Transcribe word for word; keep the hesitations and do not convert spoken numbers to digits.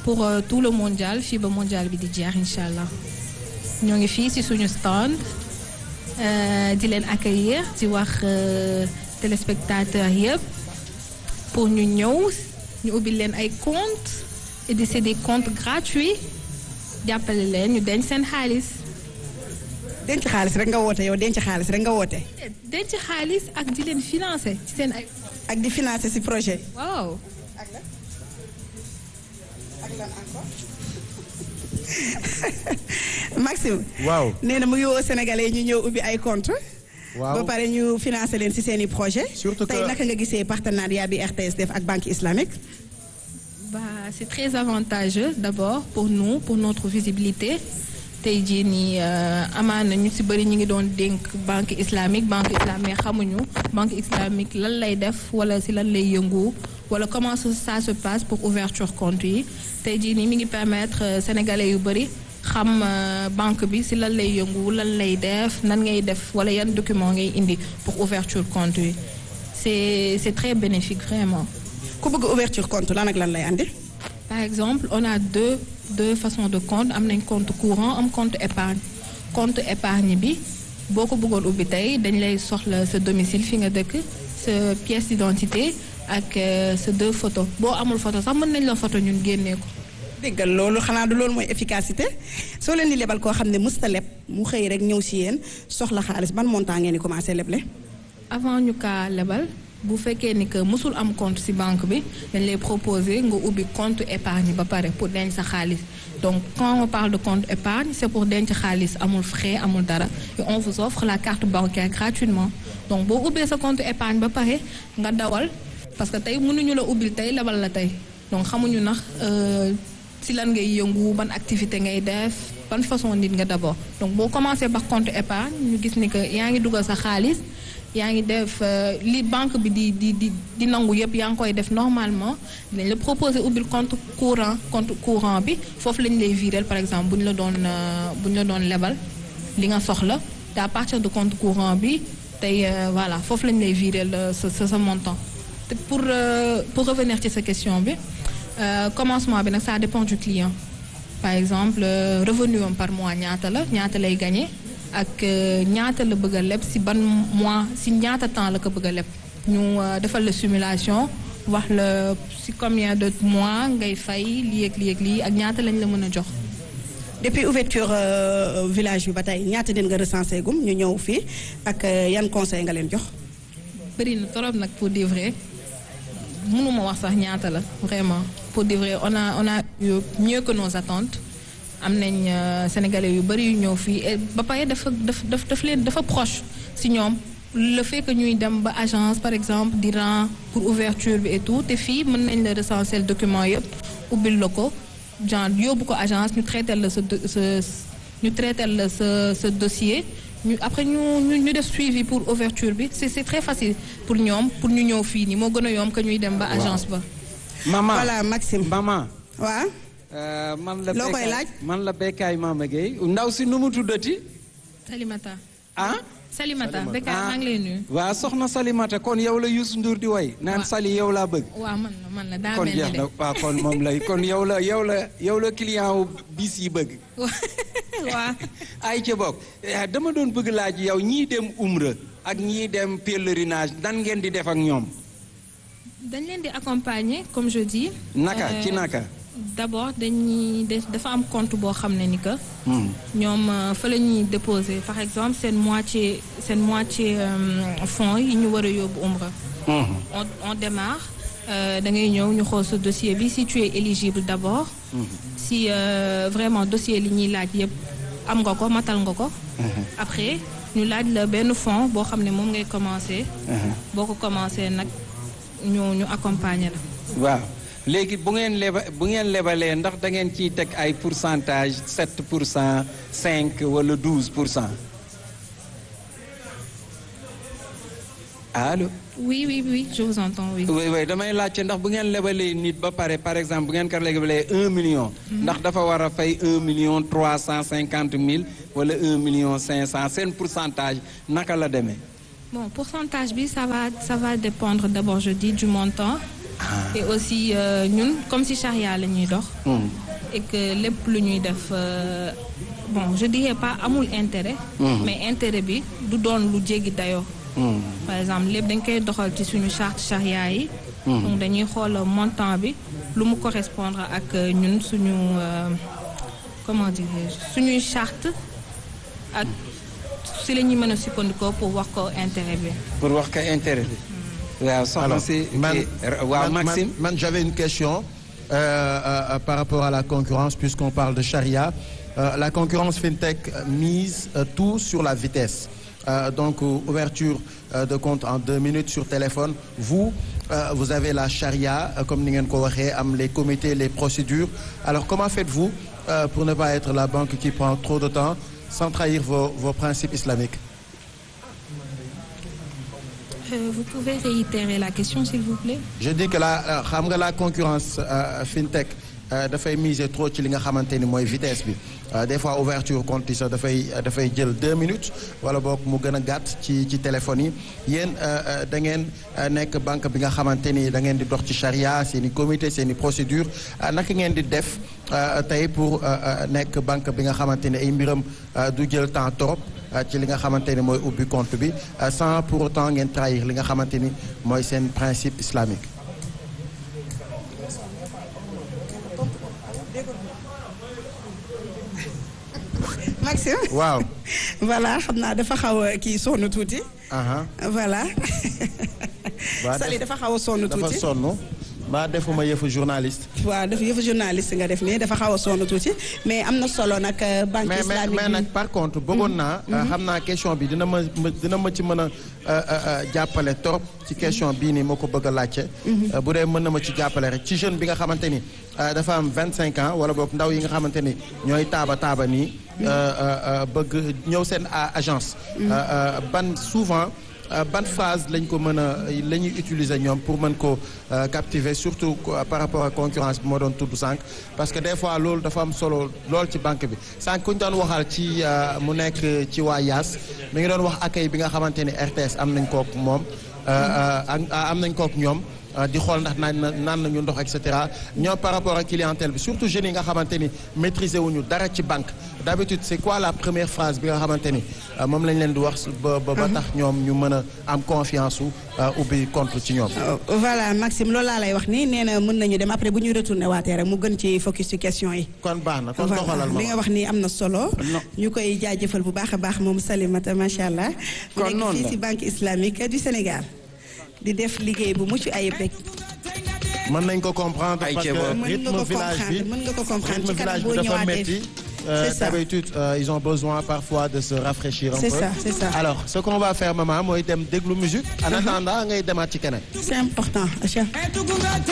pour euh, tout le mondial fii ba mondial bi di jeex incha allah ñoo ngi fii ci suñu stand euh, di leen accueillir di wax euh, téléspectateurs yëpp pour ñu ñëw ñu ubbi leen ay comptes et di c'est des comptes gratuits jàppale leen ñu denc seen xaalis. denc xaalis rek nga woote yow denc xaalis rek nga woote. denc xaalis ak di leen financer ci seen ay. ak di financer ci projet. waaw. ak lan ak lan encore. Maxime. waaw nee na mu ngi woo Sénégalais ñu ñëw ubbi ay compte waaw ba pare ñu financer leen ci seen i projet. surtout que tey naka nga gisee partenariat bi R T S def ak Banque Islamique. Bah, c'est très avantageux d'abord pour nous pour notre visibilité tey jii nii amaana ñu ci bëri ñu ngi doon dénk banque islamique banque islamique xamuñu banque islamique lan lay def wala ci lan lay yëngu wala comment ça se passe pour ouverture compte yi tey jii nii mi ngi permettre sénégalais yu bëri xam banque bi ci lan lay yëngu lan lay def nan ngay def wala yan document ngay indi pour ouverture compte yi c'est c'est très bénéfique vraiment. ku bëgg ouverture compte lan ak lan lay andi. Par exemple on a deux deux façons de compte am nañ compte courant am compte épargne compte épargne bi boo ko bëggoon ubbi tey dañ lay soxla sa domicile fi nga dëkk sa pièce d'identité ak sa deux photos boo amul photo sax mën nañ la photo ñun génnee ko. déggal loolu xanaa du loolu mooy efficacité soo leen di lebal koo xam ne musta leb mu xëy rek ñëw ci yéen soxla xaalis ban montant ngeen di commencer leble. avant ñu kaa lebal. bu fekkee ni que mësul am compte ci banque bi dañ lay proposer nga ubbi compte épargne ba pare pour denc sa xaalis donc quand on parle de compte épargne c'est pour denc xaalis amul frais amul dara et on vous offre la carte bancaire gratuitement donc boo ubbee sa compte épargne ba pare nga dawal parce que tey mënuñu la ubbil tey lebal la tey donc xamuñu nax ci lan ngay yëngu ban activité ngay def ban façon nit nga d'abord donc boo commencé ba compte épargne ñu gis ni que yaa ngi dugal sa xaalis yaa ngi def li banque bi di di di di nangu yëpp yaa ngi koy def normalement dañ la proposer ubbil compte courant compte courant bi foofu lañ lay virer par exemple bu ñu la doon bu ñu la doon lebal li nga soxla te à partir de compte courant bi tey voilà foofu lañ lay virer sa sa sa montant te pour pour revenir ci sa question bi commencement bi nag ça dépend du client par exemple revenu am par mois ñaata la ñaata lay gagner. ak ñaata la bëgg a leb ci ban mois ci ñaata temps la ko bëgg a leb ñu defal la simulation wax la ci combien de mois ngay fay lii ak lii ak lii ak ñaata lañ la mën a jox. depuis ouverture village bi ba tey ñaata din nga recensé gum ñu ñëw fii ak yan conseil nga leen jox. bëri na trop nag pour dire vrai mënuma wax sax ñaata la vraiment pour dire vrai on a on a eu mieux que nos attentes. am nañ sénégalais yu bari yu ñëw fii ba pare dafa dafa daf leen dafa proche ci ñoom le fait que ñuy dem ba agence par exemple di rang pour ouverture bi et tout te fii mën nañ la recenser le document yëpp ubbil la ko genre yóbbu ko agence ñu traiter la sa sa ñu traiter la sa sa dossier ñu après ñu ñu ñu def suivi pour ouverture bi c'est c'est très facile pour ñoom pour ñu ñëw fii nii moo gën a yomb que ñuy dem ba agence ba. maman voilà Maxime maman. waaw. man la loo koy laaj man la Bekkaay Mama Gueye ndaw si nu mu tuddati. Salimata. ah. Salimata Bekkaay maa ngi lay nuyu. waaw soxna Salimata kon yow la Youssou Ndour di way. naan Sali yow laa bëgg. waaw man la man la daa kon mel ni jeex de. na waaw kon moom lay kon yow la yow la yow la client wu bis yi bëgg. waaw. ay ca bokk dama doon bëgg laaj yow ñii dem umra ak ñii dem pèlerinage nan ngeen di def ak ñoom. dañ leen di accompagner comme je dis. naka ci naka. d'abord dañuy dafa am compte boo xam ne ni que. ñoom fa la ñuy déposer par exemple seen moitié seen moitié fonds yi ñu war a yóbbu umra. on on démarre da ngay ñëw ñu xool sa dossier bi si tu es éligible d'abord. si vraiment dossier li ñuy laaj yëpp am nga ko matal nga ko. après ñu laaj la benn fonds boo xam ne moom ngay commencer. boo ko commencer nag ñu ñu accompagner la. waaw. léegi bu ngeen leba bu ngeen lebalee ndax da ngeen ciy teg ay pourcentage sept pour cent cinq wala douze pour cent allo. oui oui oui je vous entends oui. oui oui damay laajte ndax bu ngeen lebalee nit ba pare par exemple bu ngeen ko lebalee un million. ndax dafa war a fay un million trois cent cinquante mille wala un million cinq cent seen pourcentage naka la demee. bon pourcentage bi ça va ça va dépendre d'abord je dis du montant. et aussi ñun comme si charia la ñuy dox. et que lépp lu ñuy def bon je dirais pas amul intérêt. mais intérêt bi du doon lu jéggi dayoo. par exemple lépp dañ koy doxal ci suñu charte charia yi. donc dañuy xool montant bi lu mu correspondre ak ñun suñu comment dire suñuy charte ak si la ñuy mën a sukkandikoo pour wax ko intérêt bi. pour wax ko intérêt bi. waaw soxna si waaw Maxime. man j'avais une question euh, euh, par rapport à la concurrence puisqu'on parle de charia. Euh, la concurrence fintech mise euh, tout sur la vitesse. Euh, donc ouverture euh, de compte en deux minutes sur téléphone. Vous, euh, vous avez la charia, euh, comme ni ngeen ko waxee, am les comités, les procédures. Alors comment faites-vous euh, pour ne pas être la banque qui prend trop de temps sans trahir vos, vos principes islamiques? Euh, vous pouvez réitérer la question s'il vous plaît? Je dis que la xam nga la concurrence euh, fintech euh, dafay miser trop ci li nga xamante ni mooy vitesse bi. Des fois ouverture compte yi sax dafay dafay jël deux minutes wala boog mu gën a gàtt ci ci téléphone yi yéen da ngeen nekk banque bi nga xamante ni da ngeen di dox ci charia seen i comité seen i procédure naka ngeen di def tey pour nekk banque bi nga xamante ni ay mbiram du jël temps trop ci li nga xamante ni mooy ubbi compte bi sans pour autant ngeen trahir li nga xamante ni mooy seen principe islamique. Maxime. waaw. voilà xam naa dafa xaw a kii sonn tuuti. voilà. Sali dafa xaw a sonn tuuti dafa sonn. ba defuma yëfu journaliste. waaw dafa yëfu journaliste nga def nii dafa xaw a sonn tuuti mais am na solo nag. banque islamique mais mais nag par contre bëggoon naa. xam naa question bi dina ma dina ma ci mën a jàppale trop ci question bii nii ma ko bëgg a laajte. bu dee mën na ma ci jàppale rek ci jeune bi nga xamante ni dafa am vingt cinq ans wala boog ndaw yi nga xamante ni ñooy taaba taaba nii. bëgg ñëw seen agence. ban souvent. ban phase lañ ko mën a la ñuy utiliser ñoom pour mën ko captiver surtout par rapport ak concurrence bi moo doon tudd sànq parce que des fois loolu dafa am solo lool ci banque bi sànq ku ñu doon waxal ci mu nekk ci waa Yaas mi ngi doon wax accueil bi nga xamante ni R T S am nañ kook moom am nañ kook ñoom di xool ndax naan na naan nañu ndox et cetera ñoom par rapport ak clientèle bi surtout jeunes yi nga xamante ni maîtriser wuñu dara ci banque d'habitude c'est quoi la première phrase bi nga xamante ni moom lañ leen di wax ba ba tax ñoom ñu mën a am confiance su ubbi compte ci ñoom. voilà Maxime loolu laa lay wax nii nee na mën nañu dem après bu ñuy retourner waatee rek mu gën ci focus ci question yi. kon baax na kon doxalal ma li nga wax nii am na solo. ñu koy jaajëfal bu baax a baax moom Salimata macha allah. kon noonu la nekk fii ci banque islamique du Sénégal. di def liggéey bu mucc ayib rek. mën nañ ko comprendre parce que rythme village bi mën nga ko comprendre rythme village bi dafa métti. D'habitude ils ont besoin parfois de se rafraîchir un peu. C'est ça, c'est ça. Alors ce qu'on va faire maman mooy dem déglu musique. en attendant ngay demaat ci keneen. C'est important.